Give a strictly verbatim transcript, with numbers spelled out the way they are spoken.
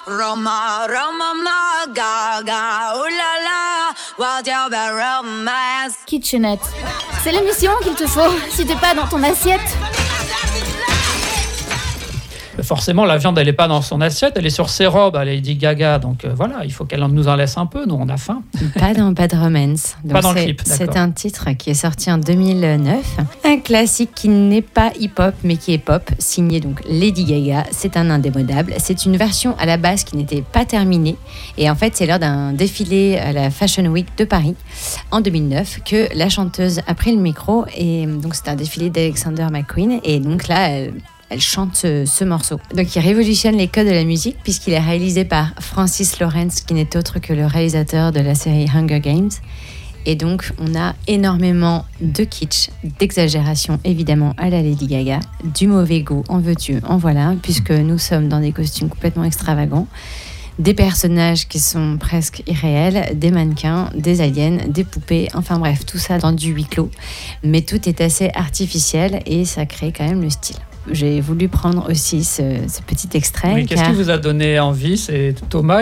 Roma, Roma, ma, gaga, oh là là, what your bad romance. Kitchenette. C'est l'émission qu'il te faut si t'es pas dans ton assiette. Forcément, la viande, elle n'est pas dans son assiette, elle est sur ses robes à Lady Gaga. Donc euh, voilà, il faut qu'elle nous en laisse un peu. Nous, on a faim. Pas dans Bad Romance. Donc pas dans c'est, le clip, d'accord. C'est un titre qui est sorti en deux mille neuf. Un classique qui n'est pas hip-hop, mais qui est pop, signé donc Lady Gaga. C'est un indémodable. C'est une version à la base qui n'était pas terminée. Et en fait, c'est lors d'un défilé à la Fashion Week de Paris en deux mille neuf que la chanteuse a pris le micro. Et donc, c'est un défilé d'Alexander McQueen. Et donc là, elle... Elle chante ce, ce morceau. Donc, il révolutionne les codes de la musique puisqu'il est réalisé par Francis Lawrence, qui n'est autre que le réalisateur de la série Hunger Games. Et donc, on a énormément de kitsch, d'exagération, évidemment, à la Lady Gaga, du mauvais goût, en veux-tu, en voilà, puisque nous sommes dans des costumes complètement extravagants, des personnages qui sont presque irréels, des mannequins, des aliens, des poupées, enfin bref, tout ça dans du huis clos. Mais tout est assez artificiel et ça crée quand même le style. J'ai voulu prendre aussi ce, ce petit extrait. Oui, qu'est-ce car... qui vous a donné envie ? C'est Thomas